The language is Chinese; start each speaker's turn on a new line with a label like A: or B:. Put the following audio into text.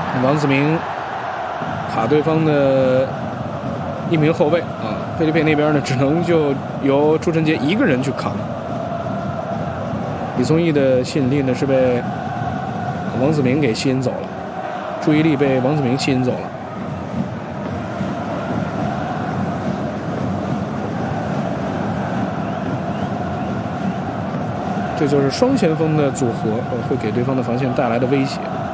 A: 王子明卡对方的一名后卫啊，菲律宾那边呢只能就由朱晨杰一个人去扛。李宗义的吸引力呢是被王子明给吸引走了，注意力被王子明吸引走了。这就是双前锋的组合会给对方的防线带来的威胁。